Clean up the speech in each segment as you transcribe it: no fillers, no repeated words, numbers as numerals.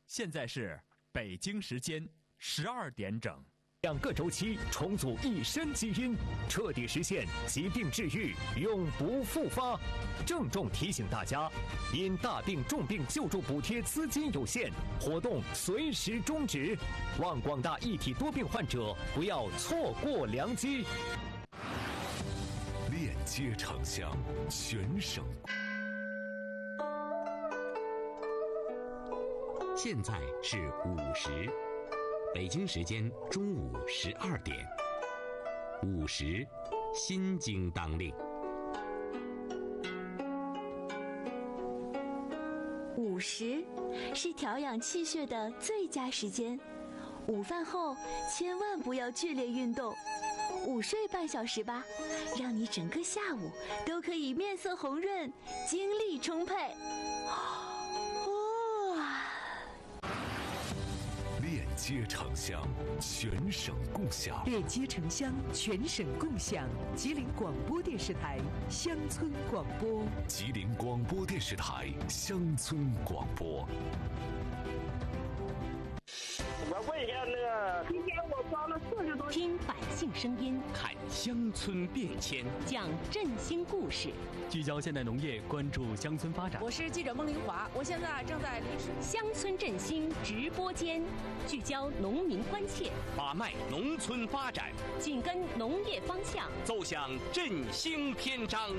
现在是北京时间12点整。 2个周期重组一身基因，彻底实现疾病治愈，永不复发。郑重提醒大家，因大病重病救助补贴资金有限，活动随时终止，望广大一体多病患者不要错过良机。 链接城乡，全省。 现在是5时，北京时间中午12点，5时，心经当令。 午时是调养气血的最佳时间，午饭后千万不要剧烈运动，午睡半小时吧，让你整个下午都可以面色红润，精力充沛。 链接城乡，全省共享。 链接城乡，全省共享。吉林广播电视台乡村广播。 吉林广播电视台乡村广播。 我问一下那个，今天我装了40多。 听百姓声音， 看乡村变迁， 讲振兴故事， 聚焦现代农业，关注乡村发展。 我是记者孟玲华，我现在正在离水乡村振兴直播间，聚焦农民关切， 把脉农村发展， 紧跟农业方向， 奏响振兴篇章。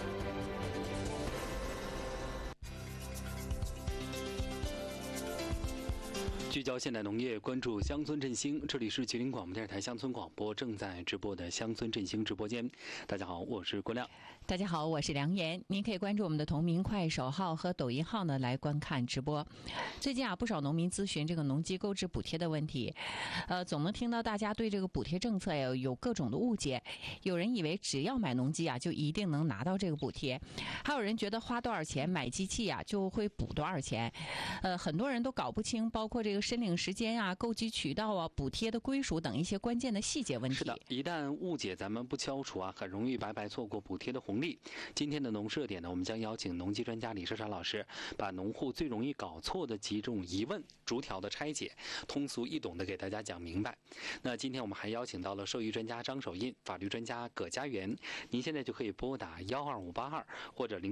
聚焦现代农业，关注乡村振兴。这里是吉林广播电视台乡村广播正在直播的乡村振兴直播间。大家好，我是郭亮。 大家好，我是梁岩。您可以关注我们的同名快手号和抖音号呢，来观看直播。最近不少农民咨询这个农机购置补贴的问题，总能听到大家对这个补贴政策有各种的误解。有人以为只要买农机就一定能拿到这个补贴，还有人觉得花多少钱买机器就会补多少钱。很多人都搞不清，包括这个申领时间购机渠道补贴的归属等一些关键的细节问题。 是的，一旦误解咱们不消除很容易白白错过补贴的红利。今天的农社点呢，我们将邀请农机专家李社长老师，把农户最容易搞错的几种疑问逐条的拆解，通俗易懂的给大家讲明白。那今天我们还邀请到了兽医专家张守印、法律专家葛家园。您现在就可以拨打12582或者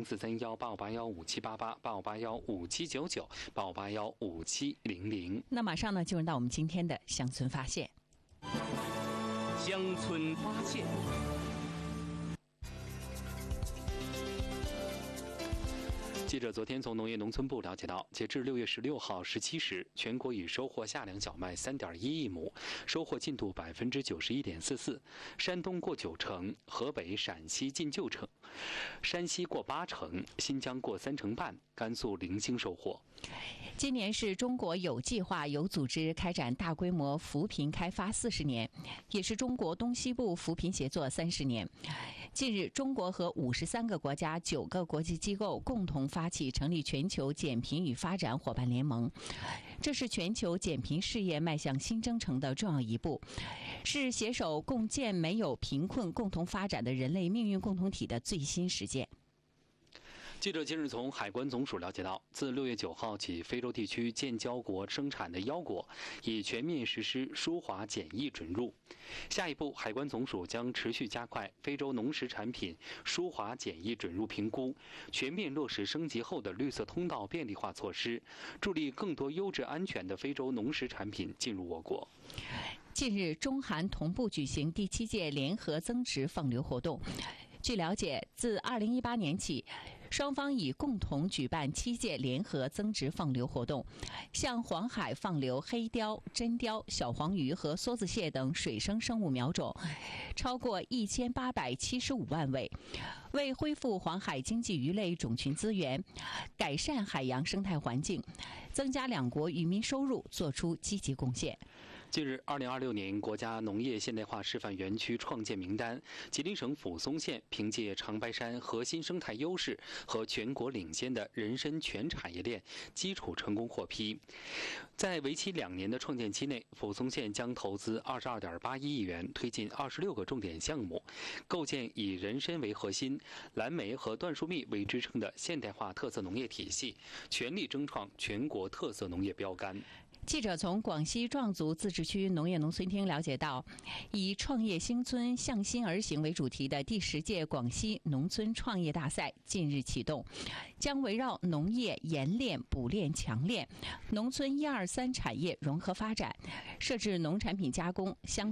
0431-8581-5788、8581-5799、8581-5700。 那马上呢，进入到我们今天的乡村发现。 乡村发现。记者昨天从农业农村部了解到，截至6月16号17时，全国已收获夏粮小麦3.1亿亩，收获进度91.44%，山东过90%，河北、陕西近90%，山西过80%，新疆过3成半，甘肃零星收获。 今年是中国有计划、有组织开展大规模扶贫开发40年，也是中国东西部扶贫协作30年。近日，中国和53个国家、9个国际机构共同发起成立全球减贫与发展伙伴联盟，这是全球减贫事业迈向新征程的重要一步，是携手共建没有贫困、共同发展的人类命运共同体的最新实践。 记者近日从海关总署了解到，自6月9号起，非洲地区建交国生产的腰果已全面实施输华检疫准入。下一步，海关总署将持续加快非洲农食产品输华检疫准入评估，全面落实升级后的绿色通道便利化措施，助力更多优质安全的非洲农食产品进入我国。 近日，中韩同步举行第7届联合增值放流活动。据了解，自2018年起，双方已共同举办7届联合增值放流活动，向黄海放流黑鲷、真鲷、小黄鱼和梭子蟹等水生生物苗种，超过1875万尾，为恢复黄海经济鱼类种群资源、改善海洋生态环境、增加两国渔民收入做出积极贡献。 近日，2026年国家农业现代化示范园区创建名单，吉林省抚松县凭借长白山核心生态优势和全国领先的人参全产业链基础成功获批。在为期2年的创建期内，抚松县将投资22.81亿元，推进26个重点项目，构建以人参为核心、蓝莓和椴树蜜为支撑的现代化特色农业体系，全力争创全国特色农业标杆。 记者从广西壮族自治区农业农村厅了解到，以创业兴村向心而行为主题的第10届广西农村创业大赛近日启动，将围绕农业研炼、补炼、强炼、农村1、2、3产业融合发展，设置农产品加工、乡